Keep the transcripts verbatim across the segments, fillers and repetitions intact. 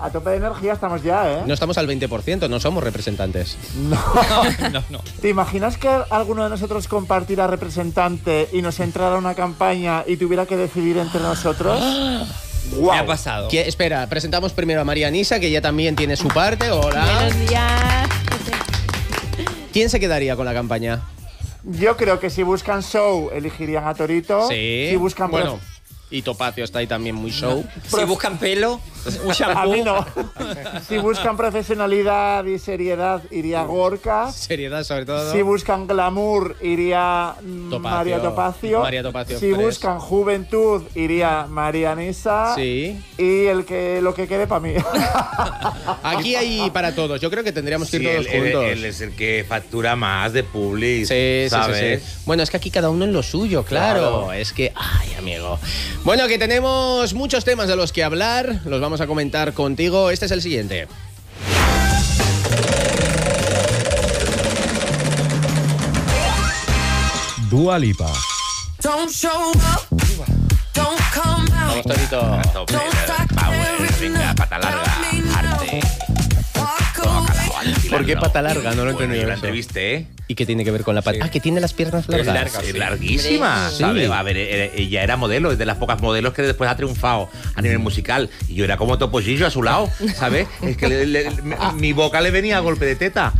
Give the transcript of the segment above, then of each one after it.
a tope de energía estamos ya, ¿eh? No estamos al veinte por ciento, no somos representantes. No. No, no, no. ¿Te imaginas que alguno de nosotros compartiera representante y nos entrara una campaña y tuviera que decidir entre nosotros? Wow. Me ha pasado. ¿Qué, espera, presentamos primero a María Nisa, que ella también tiene su parte. Hola. Buenos días. ¿Quién se quedaría con la campaña? Yo creo que si buscan show, elegirían a Torito. Sí. Si buscan... Bueno, y Topacio está ahí también muy show. Si buscan pelo, un shampoo. A mí no. Si buscan profesionalidad y seriedad, iría Gorka. Seriedad, sobre todo. Si buscan glamour, iría Topacio. María Topacio. María Topacio Si Express. buscan juventud, iría María Nisa. Sí. Y el que lo que quede para mí. Aquí hay para todos. Yo creo que tendríamos que ir Sí, todos él, juntos. él, él es el que factura más de public, Sí, sí, ¿sabes? sí, sí. Bueno, es que aquí cada uno en lo suyo, claro. Claro. Es que, ay, amigo. Bueno, que tenemos muchos temas de los que hablar. Los vamos a comentar contigo. Este es el siguiente. Dua Lipa. Vamos, Torito. A tope, power, venga, pata larga, arte. ¿Por qué pata larga? No lo he Bueno, entendido yo la eso. entrevisté. ¿Y qué tiene que ver con la pata? Sí. Ah, que tiene las piernas largas. largas. Es larguísima, Sí. ¿sabes? A ver, eh, ella era modelo, es de las pocas modelos que después ha triunfado a nivel musical. Y yo era como Topollillo a su lado, ¿sabes? Es que le- le- me- mi boca le venía a golpe de teta.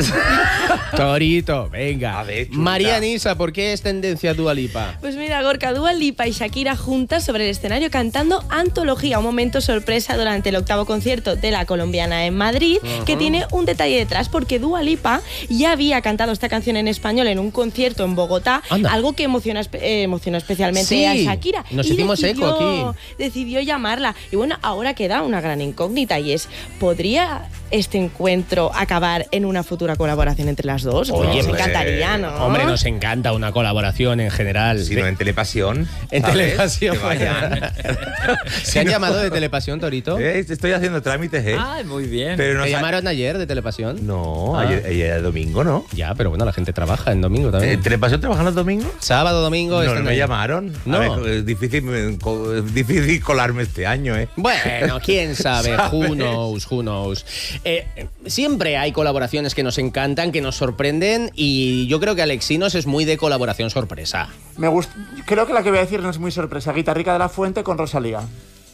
Torito, venga. A ver, chulita. María Nisa, ¿por qué es tendencia Dua Lipa? Pues mira, Gorka, Dua Lipa y Shakira juntas sobre el escenario cantando Antología, un momento sorpresa durante el octavo concierto de la colombiana en Madrid, uh-huh. que tiene un detalle detrás, porque Dua Lipa ya había cantado esta canción en español en un concierto en Bogotá, Anda. algo que emociona, eh, emocionó especialmente Sí, a Shakira. nos y hicimos decidió, eco aquí. decidió llamarla. Y bueno, ahora queda una gran incógnita y es, ¿podría este encuentro acabar en una futura colaboración entre las dos? Oye, nos pues, encantaría, eh, ¿no? Hombre, nos encanta una colaboración en general. Si no, en Telepasión. En ¿sabes? Telepasión. Que vayan. ¿Se han llamado de Telepasión, Torito? Eh, estoy haciendo trámites, ¿eh? Ay, muy bien. Pero no ¿Te sa- llamaron ayer de Telepasión? No, Ah. ayer, ayer era domingo, ¿no? Ya, pero bueno, la gente trabaja en domingo también. ¿En Telepasión trabajan los domingos? Sábado, domingo... No, están no me ahí. llamaron. No. A ver, es difícil, eh, co- es difícil colarme este año, ¿eh? Bueno, quién sabe, ¿Sabes? who knows, who knows. Eh, siempre hay colaboraciones que nos encantan, que nos sorprenden, y yo creo que Alexinos es muy de colaboración sorpresa. Me gusta. Creo que la que voy a decir no es muy sorpresa. Guitarrica de la Fuente con Rosalía.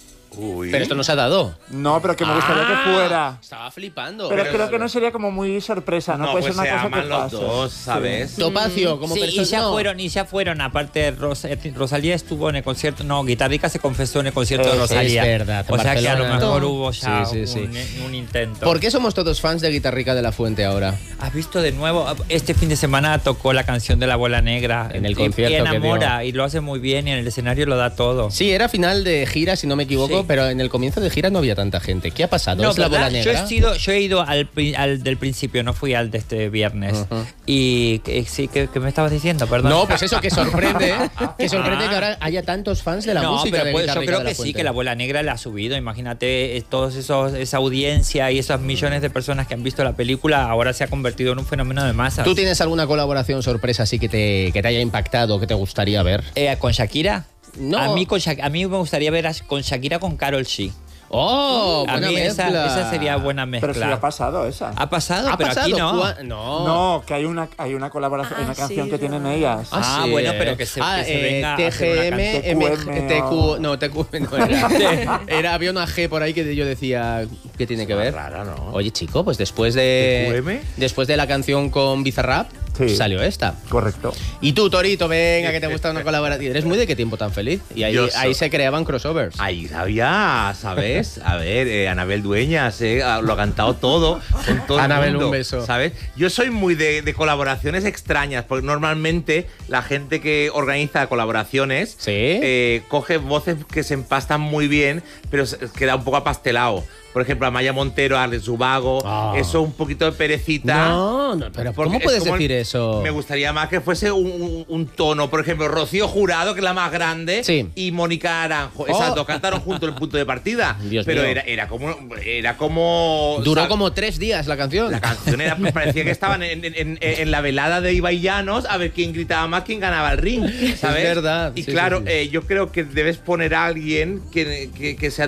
Uy. Pero esto nos ha dado. No, pero que me gustaría Ah, que fuera. Estaba flipando. Pero pero- creo que no sería como muy sorpresa. No, No, puede pues ser se una cosa aman que los pase. dos, ¿sabes? Topacio, como Sí, persona. y ya no. fueron, y ya fueron. Aparte, Ros- eh, Rosalía estuvo en el concierto. No, Guitarrica se confesó en el concierto Eh, de Rosalía. es verdad, en O sea que a lo Barcelona. mejor hubo ya Sí, sí, un, un intento. ¿Por qué somos todos fans de Guitarrica de la Fuente ahora? ¿Has visto de nuevo? Este fin de semana tocó la canción de la Abuela Negra. En el Y- concierto Y que enamora, y lo hace muy bien, y en el escenario lo da todo. Sí, era final de gira, si no me equivoco, Sí. pero en el comienzo de gira no había tanta gente. ¿Qué ha pasado? No, ¿Es la ¿verdad? bola Yo negra? he, sido, yo he ido al, pri- al del principio, no fui al de este viernes. Ujú. Y que- sí, ¿qué me estabas diciendo? Perdón. No, pues eso, que sorprende, ¿eh? Que sorprende que ahora haya tantos fans de la no, música pero de pues, yo Guitarrica creo de la que sí, Fuente. que la Abuela Negra la ha subido. Imagínate, eh, todos esos, esa audiencia y esas millones de personas que han visto la película, ahora se ha convertido en un fenómeno de masas. ¿Tú tienes alguna colaboración sorpresa así que te, que te haya impactado, que te gustaría ver? Eh, ¿Con Shakira? No. A mí, con Shak- a mí me gustaría ver a- con Shakira con Karol G. ¡Oh! A Buena mí esa, mezcla. esa sería buena mezcla. Pero sí ha pasado esa. ¿Ha pasado? ¿Ha pero pasado? aquí no. ¿Cuá- No. No, que hay una, hay una colaboración, Ah, una canción sí, que es tienen verdad. ellas. Ah, sí, bueno, eh. pero que se- Ah, que se eh, venga a hacer una T G M, canción. M, T Q, no, T Q no era. Era, había una G por ahí que yo decía, ¿qué tiene que ver? Rara, ¿no? Oye, chico, pues después de ¿T Q M? después de la canción con Bizarrap, Sí. salió esta. Correcto. Y tú, Torito, venga, que te gusta una colaboración. Eres muy de Qué tiempo tan feliz. Y ahí, Yo soy. ahí se creaban crossovers. Ahí había, ¿sabes? A ver, eh, Anabel Dueñas, eh, lo ha cantado todo. Con todo el Anabel, mundo, un beso. ¿sabes? Yo soy muy de, de colaboraciones extrañas, porque normalmente la gente que organiza colaboraciones Sí. eh, coge voces que se empastan muy bien, pero se- queda un poco apastelado. Por ejemplo, Amaya Montero, Alex Zubago, Ah. eso un poquito de perecita. No, no, pero Porque ¿cómo es puedes como el- decir eso? Me gustaría más que fuese un, un- un tono. Por ejemplo, Rocío Jurado, que es la más grande, Sí. y Mónica Naranjo. Oh. Esas dos cantaron junto el punto de partida. Dios pero mío. era, era como. Era como. Duró ¿sabes? como tres días la canción. La canción era, parecía que estaban en, en- en- en la velada de Ibai Llanos a ver quién gritaba más, quién ganaba el ring. ¿Sabes? verdad, Y sí, claro, sí, sí. eh, yo creo que debes poner a alguien que, que, que sea